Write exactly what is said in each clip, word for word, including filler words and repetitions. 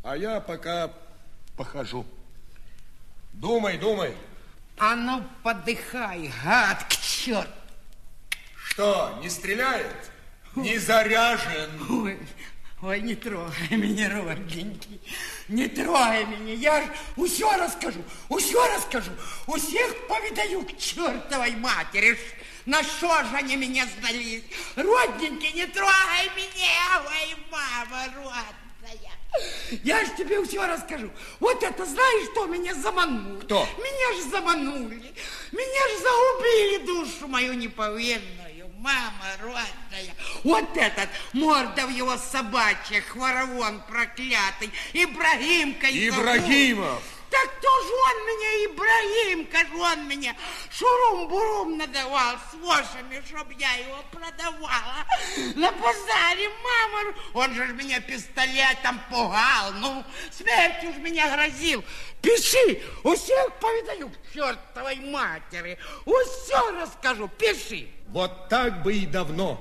А я пока похожу. Думай, думай. А ну, подыхай, гад, к черту. Что, не стреляет? Не заряжен. Ой, ой, не трогай меня, родненький. Не трогай меня. Я ж усё расскажу, усё расскажу. У всех повидаю к чертовой матери. На что же они меня сдались? Родненький, не трогай меня. Ой, мама родная. Я ж тебе все расскажу. Вот это, знаешь, что меня заманули? Кто? Меня же заманули. Меня же загубили, душу мою неповинную. Мама родная. Вот этот, морда в его собачья, хворовон проклятый. Ибрагимка. Ибрагимов. Так кто же он меня, Ибрагимка, же он меня шурум-бурум надавал с вошами, чтоб я его продавала на базаре, мама. Он же ж меня пистолетом пугал, ну, смертью ж меня грозил. Пиши, у всех повидаю к чертовой матери, все расскажу, пиши. Вот так бы и давно.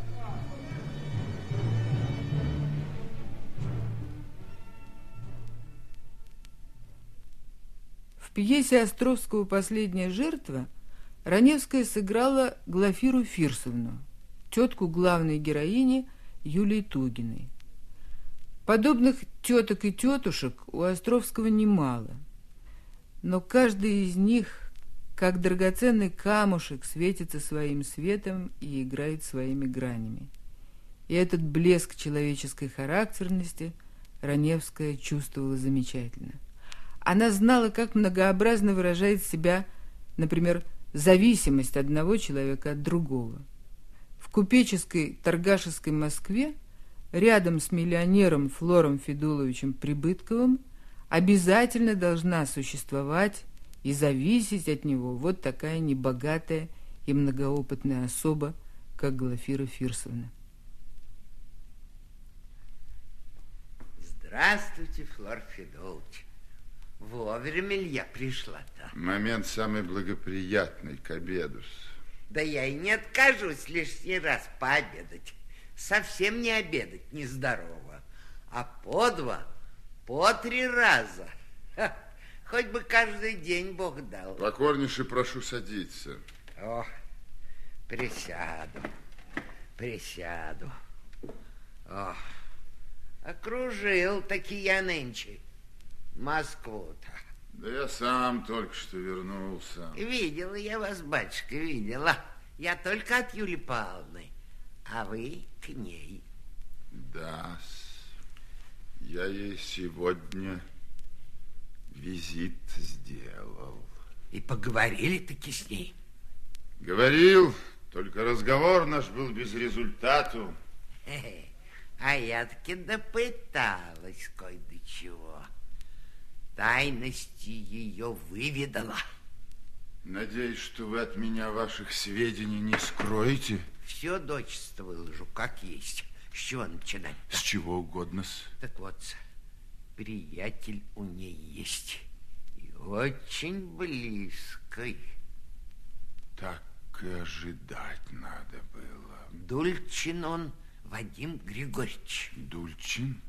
В пьесе Островского «Последняя жертва» Раневская сыграла Глафиру Фирсовну, тетку главной героини Юлии Тугиной. Подобных теток и тетушек у Островского немало, но каждая из них, как драгоценный камушек, светится своим светом и играет своими гранями. И этот блеск человеческой характерности Раневская чувствовала замечательно. Она знала, как многообразно выражает себя, например, зависимость одного человека от другого. В купеческой торгашеской Москве рядом с миллионером Флором Федуловичем Прибытковым обязательно должна существовать и зависеть от него вот такая небогатая и многоопытная особа, как Глафира Фирсовна. Здравствуйте, Флор Федулович. Вовремя ли я пришла-то? Момент самый благоприятный к обеду. Да я и не откажусь лишний раз пообедать. Совсем не обедать нездорово, а по два, по три раза. Ха, хоть бы каждый день Бог дал. Покорнейше прошу садиться. О, присяду, присяду. О, окружил таки я нынче Москву-то. Да я сам только что вернулся. Видела я вас, батюшка, видела. Я только от Юлии Павловны, а вы к ней. Да, я ей сегодня визит сделал. И поговорили-таки с ней? Говорил, только разговор наш был без результату. А я таки допыталась кое до чего. Тайности ее выведала. Надеюсь, что вы от меня ваших сведений не скроете. Все дочество выложу, как есть. С чего начинать? С чего угодно-с. Так вот, приятель у ней есть. И очень близкий. Так и ожидать надо было. Дульчин он Вадим Григорьевич. Дульчин?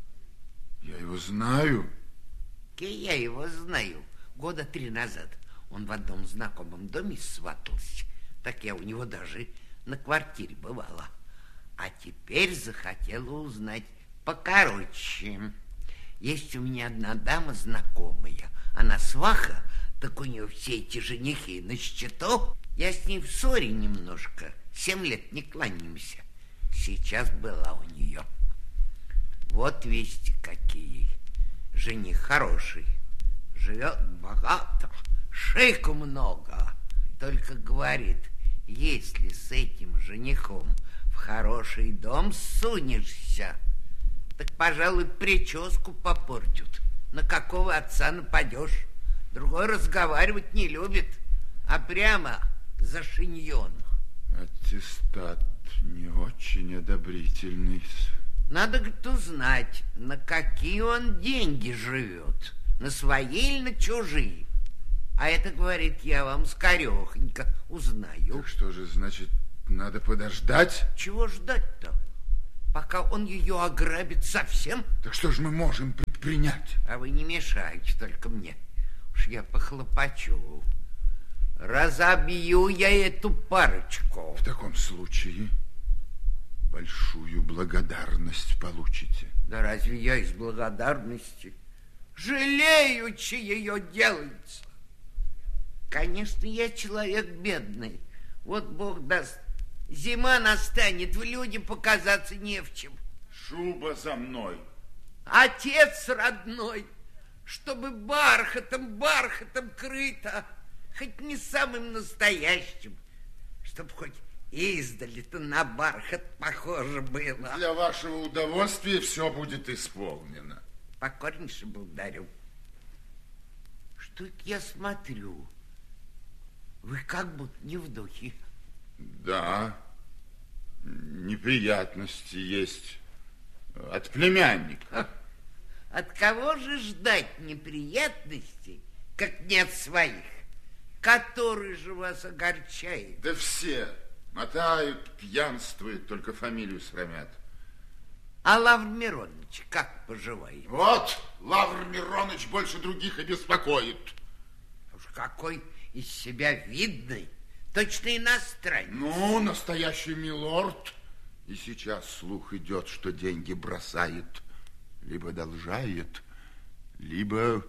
Я его знаю. Я его знаю. Года три назад он в одном знакомом доме сватался. Так я у него даже на квартире бывала. А теперь захотела узнать покороче. Есть у меня одна дама знакомая. Она сваха, так у нее все эти женихи на счету. Я с ней в ссоре немножко. Семь лет не кланяемся. Сейчас была у нее. Вот вести какие. Жених хороший. Живет богато. Шейку много. Только говорит, если с этим женихом в хороший дом сунешься, так, пожалуй, прическу попортят. На какого отца нападешь? Другой разговаривать не любит, а прямо за шиньон. Аттестат не очень одобрительный. Надо, говорит, узнать, на какие он деньги живет. На свои или на чужие. А это, говорит, я вам скорехонько узнаю. Так что же, значит, надо подождать? Чего ждать-то? пока он ее ограбит совсем. Так что же мы можем предпринять? А вы не мешайте только мне. Уж я похлопочу. Разобью я эту парочку. В таком случае большую благодарность получите. Да разве я из благодарности? Жалеючи ее делается. Конечно, я человек бедный. Вот Бог даст, зима настанет, в люди показаться не в чем. Шуба за мной. Отец родной, чтобы бархатом, бархатом крыто, хоть не самым настоящим, чтобы хоть издали-то на бархат похоже было. Для вашего удовольствия все будет исполнено. Покорнейше благодарю. Что это я смотрю? Вы как будто не в духе. Да, неприятности есть от племянника. От кого же ждать неприятностей, как не от своих? Который же вас огорчает? Да все мотают, пьянствуют, только фамилию срамят. А Лавр Миронович как поживает? Вот, Лавр Миронович больше других и беспокоит. Уж какой из себя видный, точно иностранец. Ну, настоящий милорд. И сейчас слух идет, что деньги бросает, либо должает, либо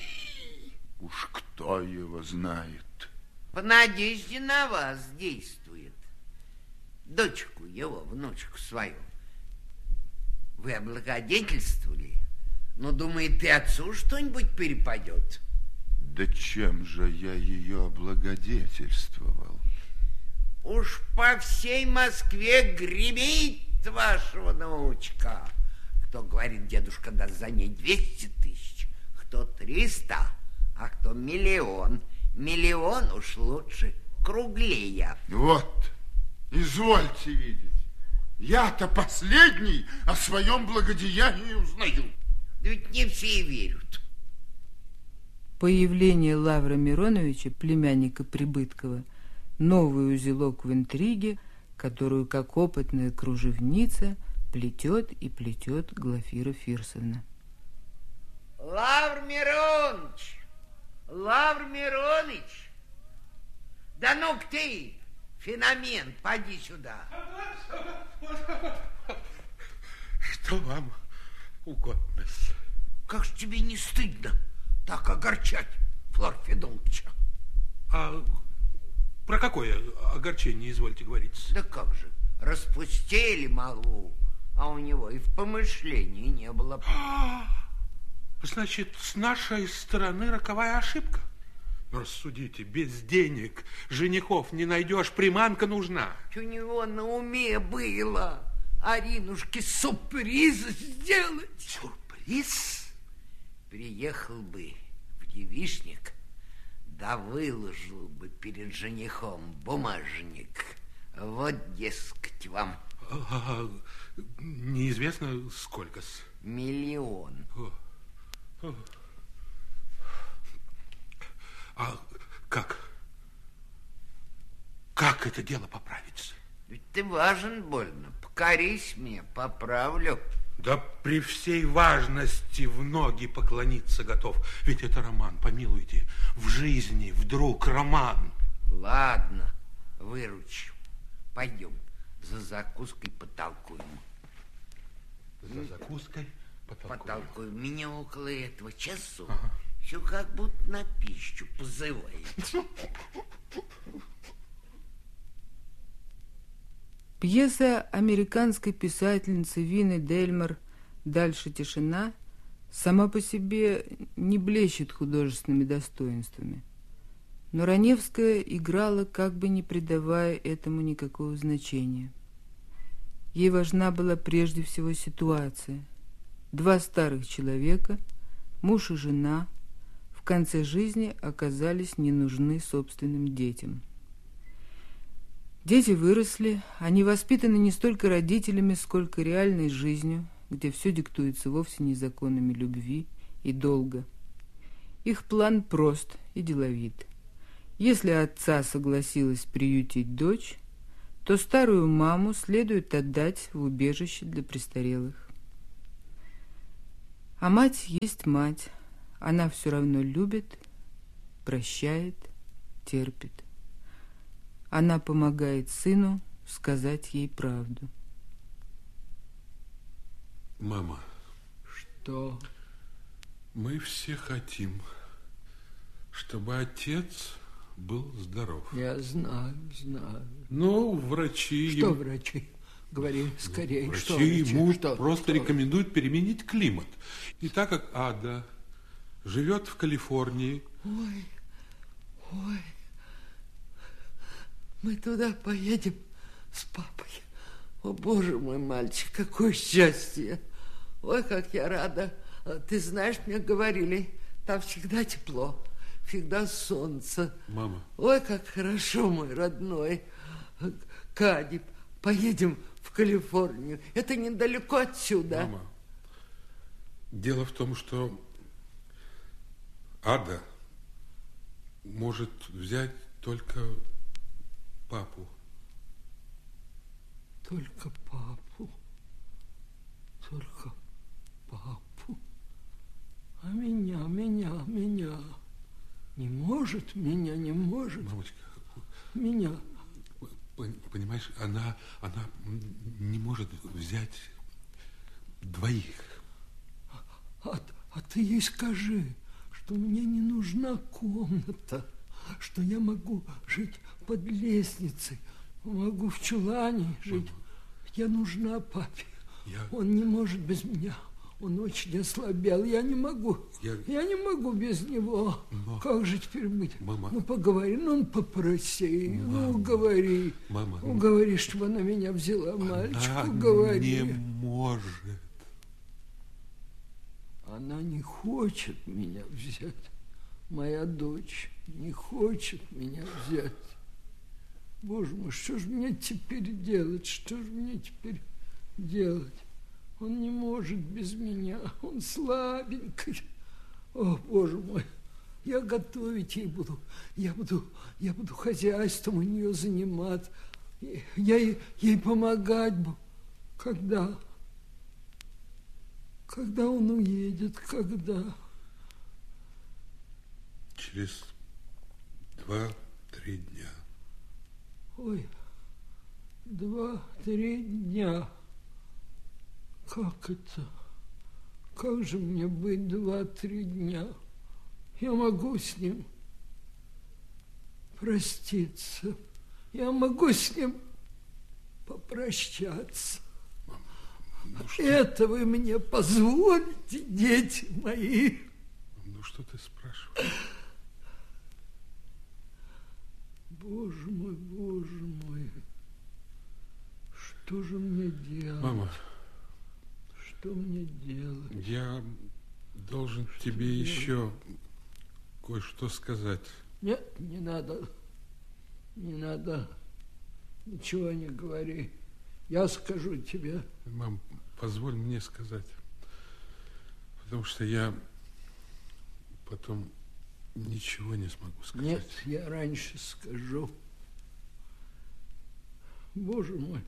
уж кто его знает. По надежде на вас действует. Дочку его, внучку свою, вы облагодетельствовали, но, думает, и отцу что-нибудь перепадет. Да чем же я ее облагодетельствовал? Уж по всей Москве гремит вашего внучка. Кто говорит, дедушка даст за ней двести тысяч, кто триста, а кто миллион. Миллион уж лучше, круглее. Вот, извольте видеть. Я-то последний о своем благодеянии узнаю. Да ведь не все верят. Появление Лавра Мироновича, племянника Прибыткова, новый узелок в интриге, которую, как опытная кружевница, плетет и плетет Глафира Фирсовна. Лавр Мироныч! Лавр Мироныч! Да ну-ка ты, феномен, поди сюда. Что вам угодно? Как ж тебе не стыдно так огорчать Флор Федоновича? А про какое огорчение, извольте говорить? Да как же, распустили молву, а у него и в помышлении не было. Значит, с нашей стороны роковая ошибка. Рассудите, без денег женихов не найдешь, приманка нужна. У него на уме было Аринушке сюрприз сделать. Сюрприз? Приехал бы в девичник, да выложил бы перед женихом бумажник. Вот, дескать, вам. А, неизвестно сколько-с. Миллион. А как? Как это дело поправится? Ведь ты важен больно. Покорись мне, поправлю. Да при всей важности в ноги поклониться готов. Ведь это роман, помилуйте. В жизни вдруг роман. Ладно, выручу. Пойдем, за закуской потолкуем. За закуской потолкуем. Потолкуем. Меня около этого часу ага. Все как будто на пищу позывает. Пьеса американской писательницы Вины Дельмар «Дальше тишина» сама по себе не блещет художественными достоинствами. Но Раневская играла, как бы не придавая этому никакого значения. Ей важна была прежде всего ситуация. Два старых человека, муж и жена, в конце жизни оказались не нужны собственным детям. Дети выросли, они воспитаны не столько родителями, сколько реальной жизнью, где все диктуется вовсе не законами любви и долга. Их план прост и деловит. Если отца согласилась приютить дочь, то старую маму следует отдать в убежище для престарелых. А мать есть мать. Она все равно любит, прощает, терпит. Она помогает сыну сказать ей правду. Мама. Что? Мы все хотим, чтобы отец был здоров. Я знаю, знаю. Но врачи... Что ему... врачи? Говори скорее. Врачи Что врачи? ему Что? просто Что? рекомендуют переменить климат. И так как Ада живет в Калифорнии... Ой, ой, мы туда поедем с папой. О, Боже мой, мальчик, какое счастье. Ой, как я рада. Ты знаешь, мне говорили, там всегда тепло, всегда солнце. Мама. Ой, как хорошо, мой родной. Кади, поедем в Калифорнию. Это недалеко отсюда. Мама, дело в том, что Ада может взять только папу. Только папу. Только папу. А меня, меня, меня. Не может, меня не может. Мамочка. Меня. Понимаешь, она, она не может взять двоих. А, а ты ей скажи, что мне не нужна комната, что я могу жить под лестницей, могу в чулане жить. Мама. Я нужна папе. Я... Он не может без меня. Он очень ослабел. Я не могу. Я, я не могу без него. Но... Как же теперь быть? Мама. Ну, поговори, ну, попроси. Мама. Ну, говори. Мама. Уговори, чтобы она меня взяла, мальчик. Она уговори. не может. Она не хочет меня взять. Моя дочь не хочет меня взять. Боже мой, что же мне теперь делать? Что же мне теперь делать? Он не может без меня. Он слабенький. О, Боже мой, я готовить ей буду. Я буду, я буду хозяйством у нее заниматься. Я ей, ей помогать буду. Когда? Когда он уедет? Когда? Через два-три дня. Ой, два-три дня. Как это? Как же мне быть два-три дня? Я могу с ним проститься. Я могу с ним попрощаться. Ну, что... Это вы мне позволите, дети мои? Ну, что ты спрашиваешь? Боже мой, боже мой. Что же мне делать? Мама. Что мне делать? Я должен что тебе делать? Еще кое-что сказать. Нет, не надо. Не надо. Ничего не говори. Я скажу тебе. Мам, позволь мне сказать. Потому что я потом ничего не смогу сказать. Нет, я раньше скажу. Боже мой.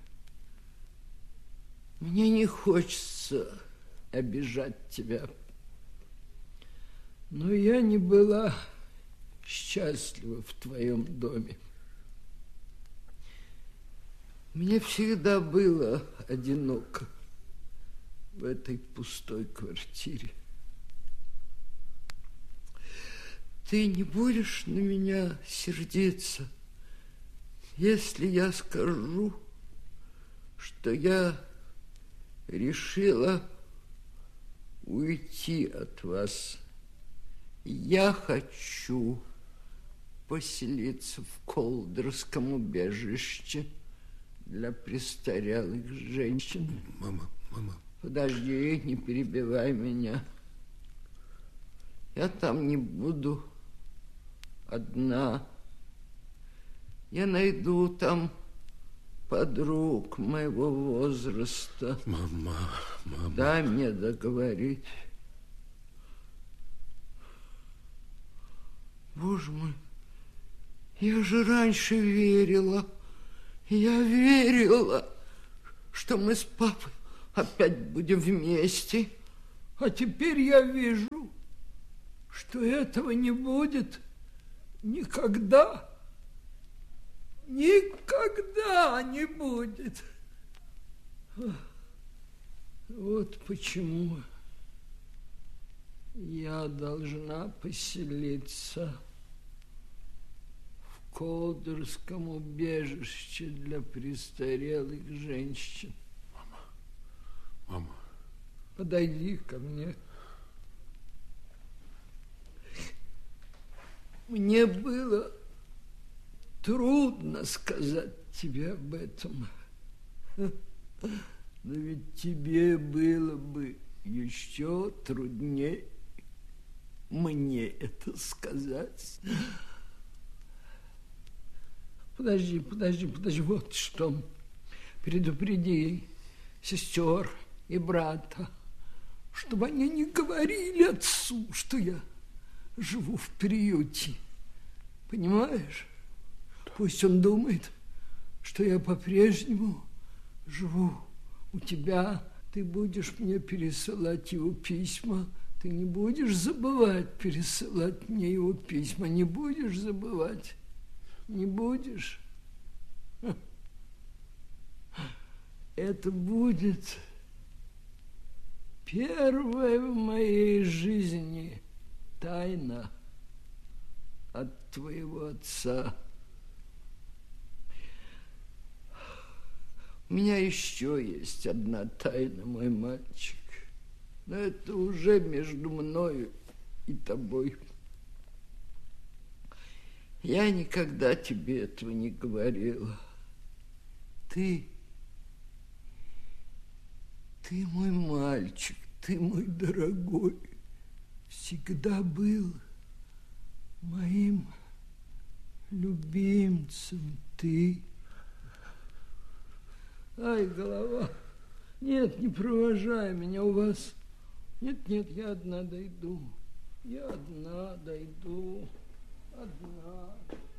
Мне не хочется обижать тебя. Но я не была счастлива в твоем доме. Мне всегда было одиноко в этой пустой квартире. Ты не будешь на меня сердиться, если я скажу, что я решила уйти от вас. Я хочу поселиться в Колдерском убежище для престарелых женщин. Мама, мама. Подожди, не перебивай меня. Я там не буду одна. Я найду там подруг моего возраста. Мама, мама. Дай мне договорить. Боже мой, я же раньше верила. Я верила, что мы с папой опять будем вместе. А теперь я вижу, что этого не будет никогда. Никогда не будет. Вот почему я должна поселиться в Колдерском убежище для престарелых женщин. Мама, мама. Подойди ко мне. Мне было трудно сказать тебе об этом. Но ведь тебе было бы еще труднее мне это сказать. Подожди, подожди, подожди. Вот что. Предупреди сестер и брата, чтобы они не говорили отцу, что я живу в приюте. Понимаешь? Пусть он думает, что я по-прежнему живу у тебя. Ты будешь мне пересылать его письма. Ты не будешь забывать пересылать мне его письма. Не будешь забывать. Не будешь. Это будет первая в моей жизни тайна от твоего отца. У меня еще есть одна тайна, мой мальчик. Но это уже между мною и тобой. Я никогда тебе этого не говорила. Ты, ты мой мальчик, ты мой дорогой, всегда был моим любимцем, ты. Ай, голова. Нет, не провожай меня, у вас. Нет, нет, я одна дойду. Я одна дойду. Одна.